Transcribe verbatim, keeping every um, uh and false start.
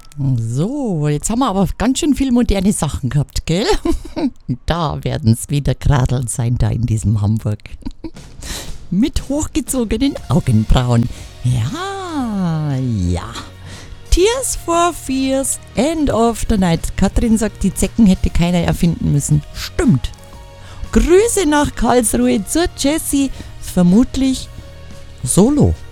So, jetzt haben wir aber ganz schön viel moderne Sachen gehabt, gell? Da werden es wieder Gradeln sein, da in diesem Hamburg. Mit hochgezogenen Augenbrauen. Ja, ja. Tears for Fears, End of the Night. Katrin sagt, die Zecken hätte keiner erfinden müssen. Stimmt. Grüße nach Karlsruhe zur Jessie. Vermutlich solo.